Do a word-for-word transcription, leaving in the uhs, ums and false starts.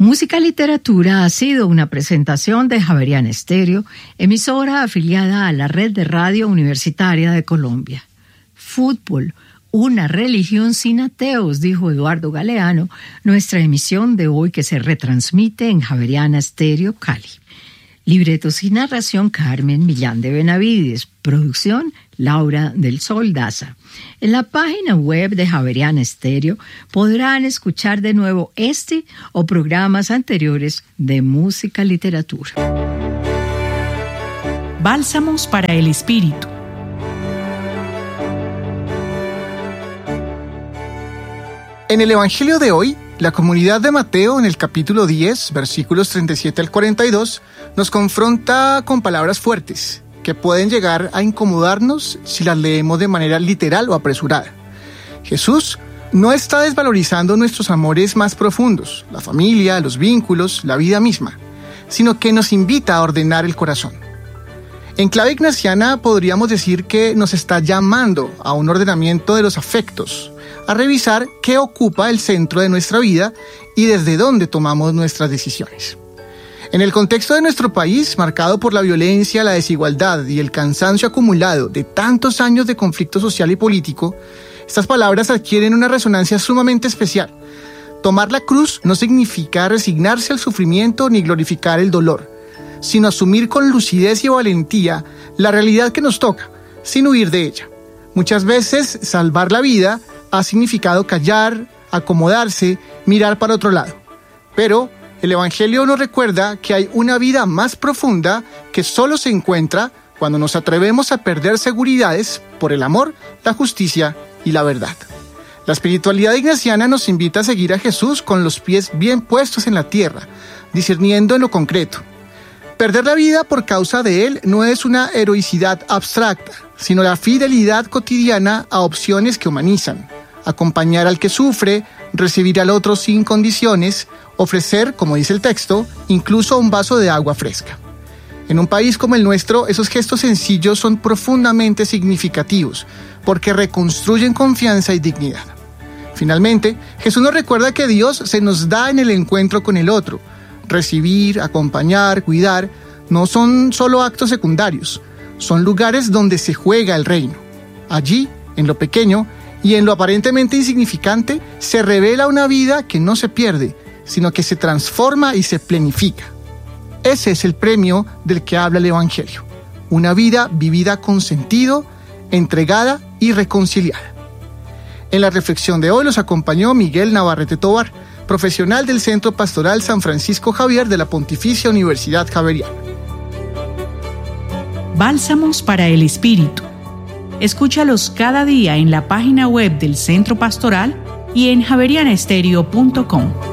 Música Literatura ha sido una presentación de Javeriana Estéreo, emisora afiliada a la Red de Radio Universitaria de Colombia. Fútbol, una religión sin ateos, dijo Eduardo Galeano, nuestra emisión de hoy que se retransmite en Javeriana Estéreo Cali. Libretos y narración Carmen Millán de Benavides. Producción Laura del Sol Daza. En la página web de Javeriana Estéreo podrán escuchar de nuevo este o programas anteriores de Música Literatura. Bálsamos para el Espíritu. En el Evangelio de hoy, la comunidad de Mateo, en el capítulo diez, versículos treinta y siete al cuarenta y dos, nos confronta con palabras fuertes que pueden llegar a incomodarnos si las leemos de manera literal o apresurada. Jesús no está desvalorizando nuestros amores más profundos, la familia, los vínculos, la vida misma, sino que nos invita a ordenar el corazón. En clave ignaciana podríamos decir que nos está llamando a un ordenamiento de los afectos, a revisar qué ocupa el centro de nuestra vida y desde dónde tomamos nuestras decisiones. En el contexto de nuestro país, marcado por la violencia, la desigualdad y el cansancio acumulado de tantos años de conflicto social y político, estas palabras adquieren una resonancia sumamente especial. Tomar la cruz no significa resignarse al sufrimiento ni glorificar el dolor, sino asumir con lucidez y valentía la realidad que nos toca, sin huir de ella. Muchas veces, salvar la vida ha significado callar, acomodarse, mirar para otro lado. Pero el Evangelio nos recuerda que hay una vida más profunda que solo se encuentra cuando nos atrevemos a perder seguridades por el amor, la justicia y la verdad. La espiritualidad ignaciana nos invita a seguir a Jesús con los pies bien puestos en la tierra, discerniendo en lo concreto. Perder la vida por causa de Él no es una heroicidad abstracta, sino la fidelidad cotidiana a opciones que humanizan. Acompañar al que sufre, recibir al otro sin condiciones, ofrecer, como dice el texto, incluso un vaso de agua fresca. En un país como el nuestro, esos gestos sencillos son profundamente significativos, porque reconstruyen confianza y dignidad. Finalmente, Jesús nos recuerda que Dios se nos da en el encuentro con el otro. Recibir, acompañar, cuidar, no son solo actos secundarios, son lugares donde se juega el reino. Allí, en lo pequeño, y en lo aparentemente insignificante, se revela una vida que no se pierde, sino que se transforma y se plenifica. Ese es el premio del que habla el Evangelio. Una vida vivida con sentido, entregada y reconciliada. En la reflexión de hoy los acompañó Miguel Navarrete Tobar, profesional del Centro Pastoral San Francisco Javier de la Pontificia Universidad Javeriana. Bálsamos para el Espíritu. Escúchalos cada día en la página web del Centro Pastoral y en javeriana estéreo punto com.